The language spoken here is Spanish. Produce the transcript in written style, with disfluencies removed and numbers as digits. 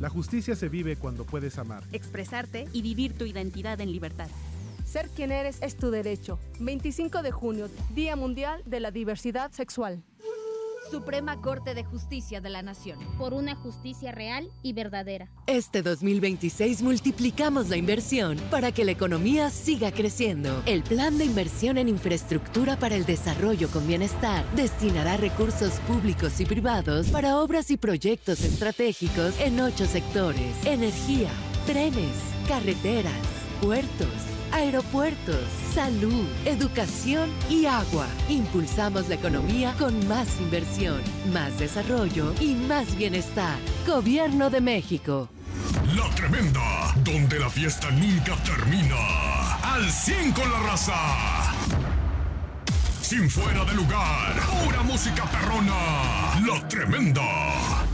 La justicia se vive cuando puedes amar. Expresarte y vivir tu identidad en libertad. Ser quien eres es tu derecho. 25 de junio, Día Mundial de la Diversidad Sexual. Suprema Corte de Justicia de la Nación. Por una justicia real y verdadera. Este 2026 multiplicamos la inversión para que la economía siga creciendo. El Plan de Inversión en Infraestructura para el Desarrollo con Bienestar destinará recursos públicos y privados para obras y proyectos estratégicos en 8 sectores: energía, trenes, carreteras, puertos, aeropuertos, salud, educación y agua. Impulsamos la economía con más inversión, más desarrollo y más bienestar. Gobierno de México. La Tremenda, donde la fiesta nunca termina. Al 100 con la raza. Sin fuera de lugar, pura música perrona. La Tremenda.